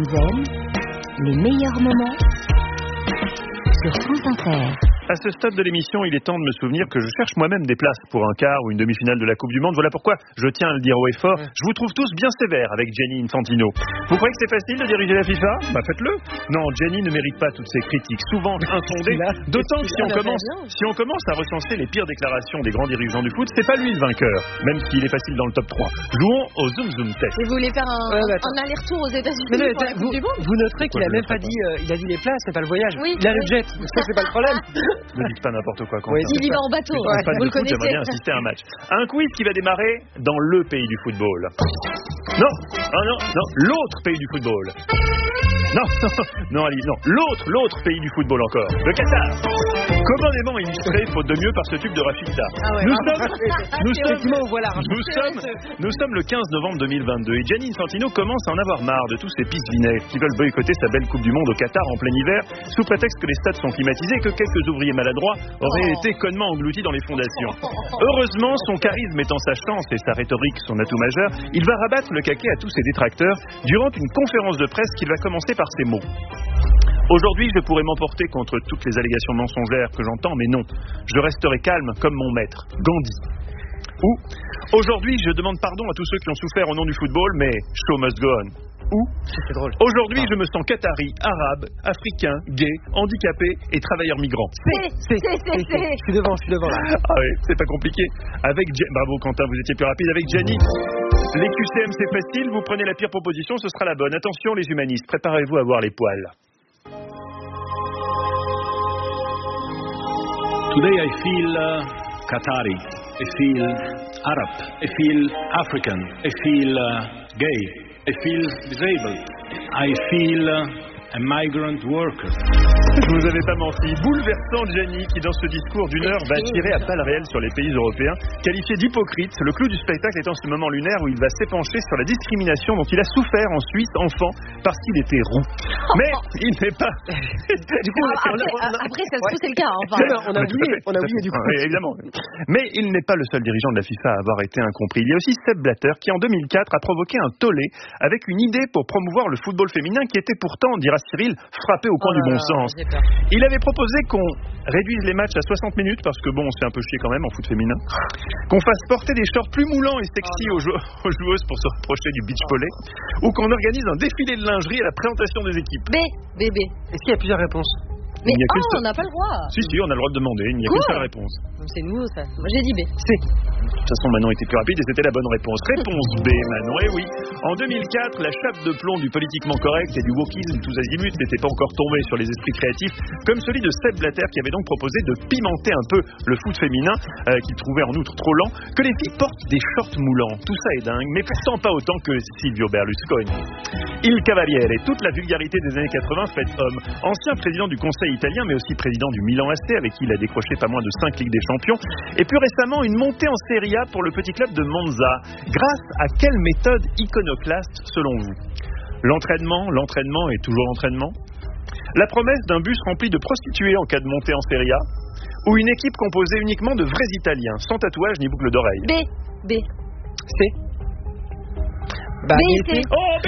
Quinzaine, les meilleurs moments sur France Inter. À ce stade de l'émission, il est temps de me souvenir que je cherche moi-même des places pour un quart ou une demi-finale de la Coupe du Monde. Voilà pourquoi, je tiens à le dire haut et fort, je vous trouve tous bien sévères avec Gianni Infantino. Vous croyez que c'est facile de diriger la FIFA ? Bah faites-le. Non, Gianni ne mérite pas toutes ces critiques, souvent infondées. D'autant que si on commence à recenser les pires déclarations des grands dirigeants du foot, c'est pas lui le vainqueur, même s'il est facile dans le top 3. Jouons au zoom zoom test. Et vous voulez faire un aller-rtour aux États-Unis pour la Coupe du Monde ? Vous noterez qu'il a même pas dit, il a dit les places, c'est pas le voyage. Oui, il a le jet, ça c'est pas le problème. Ne dites pas n'importe quoi. Oui, il y va en bateau. Vous le connaissez. J'aimerais bien assister à un match. Un quiz qui va démarrer dans le pays du football. Non, l'autre pays du football. Non, Alice, non. L'autre pays du football encore. Le Qatar. Commandément illustré, faute de mieux, par ce tube de Rafita. Nous sommes le 15 novembre 2022 et Gianni Infantino commence à en avoir marre de tous ces pisse vinaigres qui veulent boycotter sa belle Coupe du Monde au Qatar en plein hiver sous prétexte que les stades sont climatisés et que quelques ouvriers maladroits auraient été connement engloutis dans les fondations. Heureusement, son charisme étant sa chance et sa rhétorique son atout majeur, il va rabattre le caquet à tous ses détracteurs durant une conférence de presse qu'il va commencer par ces mots. Aujourd'hui, je pourrais m'emporter contre toutes les allégations mensongères que j'entends, mais non. Je resterai calme comme mon maître, Gandhi. Ou, aujourd'hui, je demande pardon à tous ceux qui ont souffert au nom du football, mais show must go on. Ou, c'est drôle. Aujourd'hui, je me sens qatari, arabe, africain, gay, handicapé et travailleur migrant. Je suis devant là. Ah oui, c'est pas compliqué. Bravo Quentin, vous étiez plus rapide avec Gianni. Les QCM, c'est facile, vous prenez la pire proposition, ce sera la bonne. Attention les humanistes, préparez-vous à voir les poils. Today I feel Qatari, I feel Arab, I feel African, I feel gay, I feel disabled, I feel a migrant worker. Je vous avais pas menti. Bouleversant Gianni qui dans ce discours d'une heure va tirer à balles réelles sur les pays européens, qualifié d'hypocrite, le clou du spectacle étant ce moment lunaire où il va s'épancher sur la discrimination dont il a souffert en Suisse enfant parce qu'il était roux. Mais il n'est pas... Du coup, après ça se trouve c'est le cas. Enfin. On a oublié du coup. Oui, évidemment. Mais il n'est pas le seul dirigeant de la FIFA à avoir été incompris. Il y a aussi Sepp Blatter qui en 2004 a provoqué un tollé avec une idée pour promouvoir le football féminin qui était pourtant, dira Cyril, frappé au coin du bon sens. Il avait proposé qu'on réduise les matchs à 60 minutes parce que bon, on se fait un peu chier quand même en foot féminin. Qu'on fasse porter des shorts plus moulants et sexy aux joueuses pour se rapprocher du beach volley. Ou qu'on organise un défilé de lingerie à la présentation des équipes. Bébé. Est-ce qu'il y a plusieurs réponses ? Mais on n'a pas le droit. Si, on a le droit de demander. Il n'y a qu'une seule réponse. C'est nouveau ça. Moi j'ai dit B. C. De toute façon, Manon était plus rapide et c'était la bonne réponse. Réponse B, Manon. Eh oui. En 2004, la chape de plomb du politiquement correct et du wokisme tous azimuts n'était pas encore tombée sur les esprits créatifs, comme celui de Sepp Blatter qui avait donc proposé de pimenter un peu le foot féminin, qu'il trouvait en outre trop lent, que les filles portent des shorts moulants. Tout ça est dingue, mais pourtant pas autant que Silvio Berlusconi. Il Cavaliere et toute la vulgarité des années 80 faite homme. Ancien président du Conseil italien, mais aussi président du Milan AC, avec qui il a décroché pas moins de 5 Ligues des Champions, et plus récemment une montée en Serie A pour le petit club de Monza. Grâce à quelle méthode iconoclaste selon vous ? L'entraînement et toujours l'entraînement ? La promesse d'un bus rempli de prostituées en cas de montée en Serie A ? Ou une équipe composée uniquement de vrais Italiens, sans tatouage ni boucle d'oreille ? B. C. B. Oh, B,